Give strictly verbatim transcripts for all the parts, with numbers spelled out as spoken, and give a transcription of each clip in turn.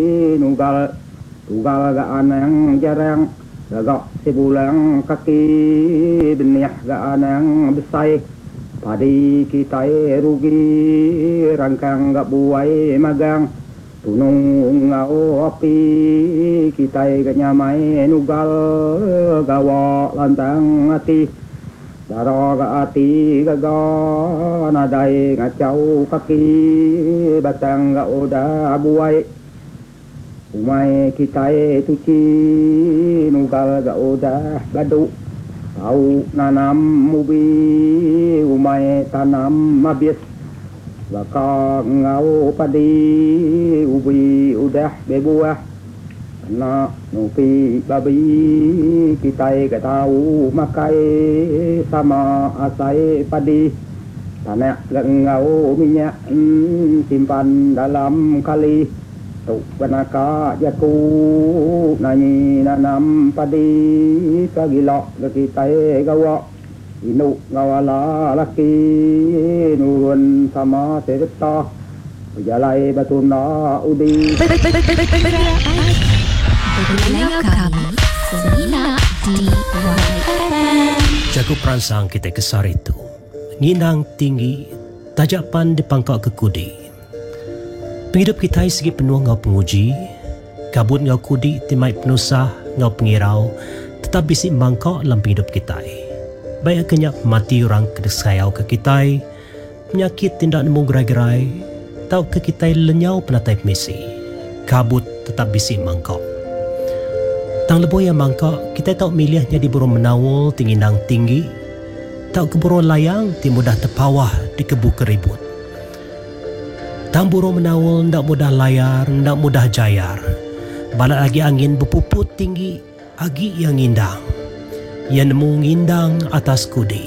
nugal tugal gaan yang jarang gagak sebulan kaki benih gaan yang besar padi kita rugi rangkang gak buai magang tunung ngau api kita gak nyamai nugal gawa lantang hati daro gak hati gagal nadai ngacau kaki batang gak udah buai umai kita tuci nugal gak udah badu tahu nanam mubi umai tanam habis bakal ngau padi ubi udah bebuah kena nupi babi kita gak tahu makai sama asai padi tanah gak ngau minyak hmm, simpan dalam kali tuk banaka jaku nanyi nanam padi kagilok kita gawa inu ngawala laki nurun sama serta berjalai batuna udi Berlayar kami Selina di Y F M. Jago perangsang kita kesar itu ngindang tinggi tajapan di pangkak kekudi. Penghidup kita segi penuh ngau penguji, kabut ngau kudi timai penusah ngau pengirau, tetap bisi mangkok dalam penghidup kita. Baik kenyak mati orang kedesayau ke kita, penyakit tindak nemu gerai-gerai, tau ke kita lenyau penatai misi, kabut tetap bisi mangkok. Tang lebo yang mangkok, kita tahu milihnya di burung menawul tinggi nang tinggi, tahu ke burung layang ti mudah terpawah di kebu keribut. Tang burung menawul ndak mudah layar, ndak mudah jayar. Balat lagi angin berpuput tinggi, agi yang ngindang. Yang nemu ngindang atas kudi.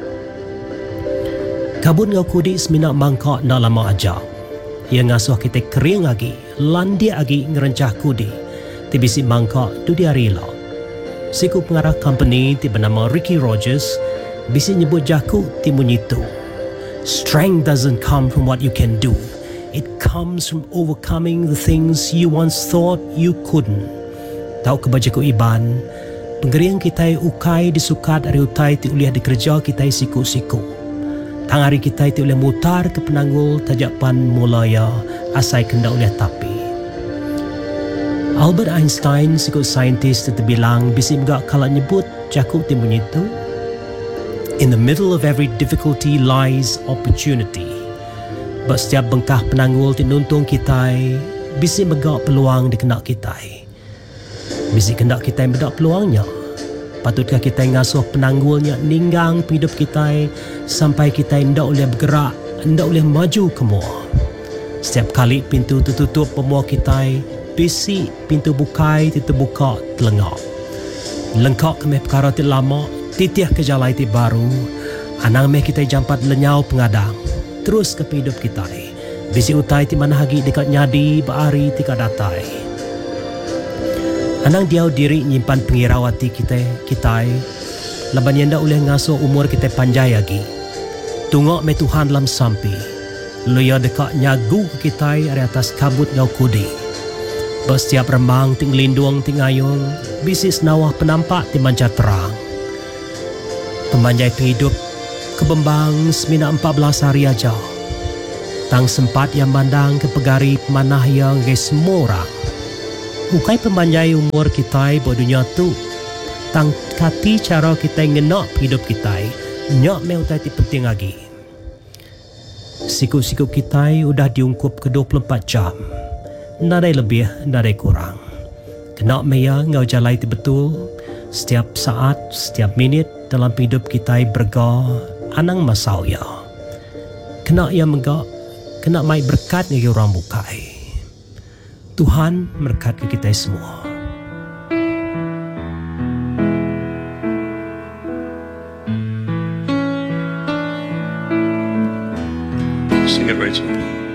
Kabut ngau kudi seminak mangkok ndak lama aja. Yang ngasuh kita kering lagi, landi lagi ngerencah kudi. Ti bisi mangkok tu dia rela. Siku pengarah company ti bernama Ricky Rogers bisi nyebut jaku ti munyitu. Strength doesn't come from what you can do. It comes from overcoming the things you once thought you couldn't. Tahu kebajaku iban, penggeriang kita ukai disukat dari utai ti uliah dikerja kita siku-siku. Tang hari kita ti uliah mutar ke penanggul tajapan mulaya asai kenda uliah tapi. Albert Einstein, siku saintis terbilang bisi juga kalau nyebut jaku ti bunyitu. In the middle of every difficulty lies opportunity. Sebab setiap bengkah penanggul ti nuntung kita, bisi megak peluang di kendak kita. Bisi kendak kita bedak peluangnya. Patutkah kita ngasuh penanggulnya ninggang hidup kita sampai kita ndak boleh bergerak, ndak boleh maju ke mua. Setiap kali pintu tertutup pemua kita, bisi pintu bukai ti terbuka telengak. Lengkak kemeh perkara ti lama, titiah ke jalai ti baru, anang meh kita jampat lenyau pengadang. Terus ke hidup kita. Bisi utai ti mana hagi dekat nyadi baari ti kadatai. Anang diau diri nyimpan pengirawati kita kita. Laban yanda oleh ngasuh umur kita panjai lagi. Tungok me Tuhan lam sampi. Loya dekat nyagu ke kita dari atas kabut ngau kudi. Setiap remang ting lindung ting ayung, bisi senawah penampak ti manca terang. Pemanjai penghidup kebembang semina empat belas hari aja. Tang sempat yang mandang ke pegari pemanah yang ges semua orang. Bukai pemanjai umur kita buat dunia tu. Tang kati cara kita ngenak hidup kita. Nyak me utai ti penting lagi. Siku-siku kita udah diungkup ke dua puluh empat jam. Nadai lebih, nadai kurang. Kenak me ya ngau jalai ti betul. Setiap saat, setiap minit dalam hidup kita berga anang masau ya. Kena ia menggak, kena mai berkat ngagi orang bukai. Tuhan berkat ke kita semua. Sing it, Rachel.